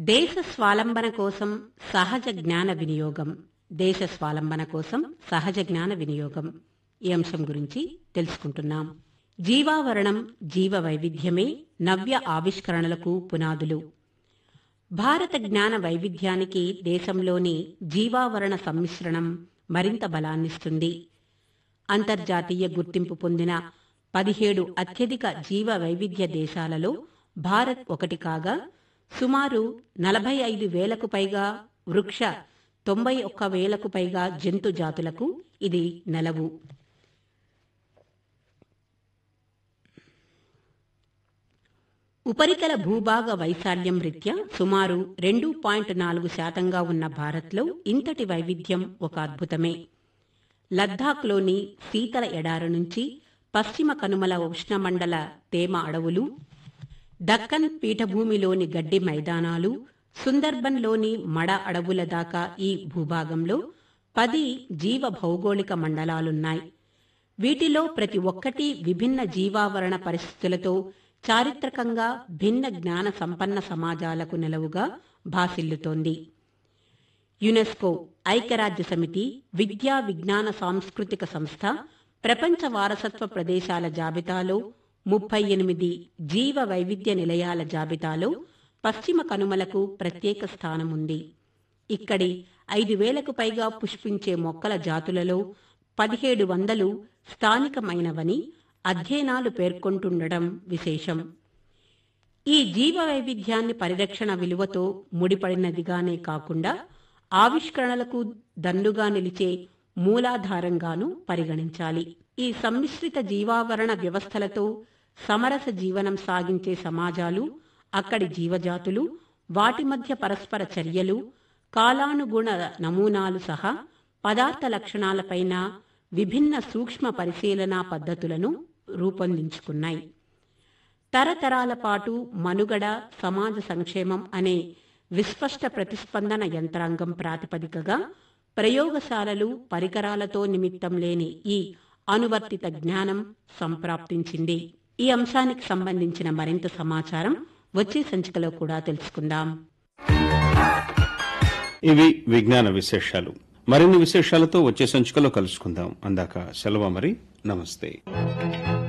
దేశ స్వాలంబన కోసం సహజ జ్ఞాన వినియోగం. దేశ స్వాలంబన కోసం సహజ జ్ఞాన వినియోగం ఈ అంశం గురించి తెలుసుకుంటున్నాం. జీవావరణం, జీవ వైవిధ్యమే నవ్య ఆవిష్కరణలకు పునాదులు. భారత జ్ఞాన వైవిధ్యానికి దేశంలోని జీవావరణ సమ్మిశ్రణం మరింత బలాన్నిస్తుంది. అంతర్జాతీయ గుర్తింపు పొందిన 17 అత్యధిక జీవ వైవిధ్య దేశాలలో భారత్ ఒకటి కాగా, సుమారు 45,000కు పైగా వృక్ష, 91,000కు పైగా జంతు జాతులకు ఇది నెలవు. ఉపరితల భూభాగ వైశాల్యం రీత్యా సుమారు 2.4% ఉన్న భారత్లో ఇంతటి వైవిధ్యం ఒక అద్భుతమే. లద్దాఖ్లోని శీతల ఎడారి నుంచి పశ్చిమ కనుమల ఉష్ణమండల తేమ అడవులు, దక్కన్ పీఠభూమిలోని గడ్డి మైదానాలు, సుందర్బన్లోని మడ అడవుల దాకా ఈ భూభాగంలో 10 జీవ భౌగోళిక మండలాలున్నాయి. వీటిలో ప్రతి ఒక్కటి విభిన్న జీవావరణ పరిస్థితులతో చారిత్రకంగా భిన్న జ్ఞాన సంపన్న సమాజాలకు నెలవుగా భాసిల్లుతోంది. యునెస్కో, ఐక్యరాజ్య సమితి, విద్యా విజ్ఞాన సాంస్కృతిక సంస్థ ప్రపంచ వారసత్వ ప్రదేశాల జాబితాలో 38 జీవ వైవిధ్య నిలయాల జాబితాలో పశ్చిమ కనుమలకు ప్రత్యేక స్థానముంది. ఇక్కడి 5,000కు పైగా పుష్పించే మొక్కల జాతులలో 1,700 స్థానికమైనవని అధ్యయనాలు పేర్కొంటుండడం విశేషం. ఈ జీవ వైవిధ్యాన్ని పరిరక్షణ విలువతో ముడిపడినదిగానే కాకుండా ఆవిష్కరణలకు దన్నుగా నిలిచే మూలాధారంగానూ పరిగణించాలి. ఈ సమ్మిశ్రిత జీవావరణ వ్యవస్థలతో సమరస జీవనం సాగించే సమాజాలు, అక్కడి జీవజాతులు, వాటి మధ్య పరస్పర చర్యలు, కాలానుగుణ నమూనాలు సహా పదార్థ లక్షణాలపైన విభిన్న సూక్ష్మ పరిశీలనా పద్ధతులను రూపొందించుకున్నాయి. తరతరాల పాటు మనుగడ, సమాజ సంక్షేమం అనే విస్పష్ట ప్రతిస్పందన యంత్రాంగం ప్రాతిపదికగా ప్రయోగశాలలు, పరికరాలతో నిమిత్తం లేని ఈ అనువర్తిత జ్ఞానం సంప్రాప్తించింది. ఈ అంశానికి సంబంధించిన మరింత సమాచారం వచ్చే సంచికలో కూడా తెలుసుకుందాం. ఇవి విజ్ఞాన విశేషాలు. మరిన్ని విశేషాలతో వచ్చే సంచికలో కలుసుకుందాం. అందాక సెలవు మరి. నమస్తే.